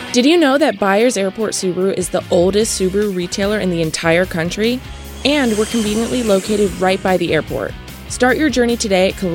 Did you know that Byers Airport Subaru is the oldest Subaru retailer in the entire country? And we're conveniently located right by the airport. Start your journey today at